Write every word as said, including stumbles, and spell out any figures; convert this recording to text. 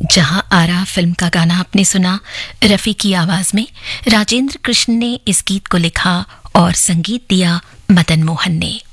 जहां आरा फिल्म का गाना आपने सुना रफ़ी की आवाज में। राजेंद्र कृष्ण ने इस गीत को लिखा और संगीत दिया मदन मोहन ने।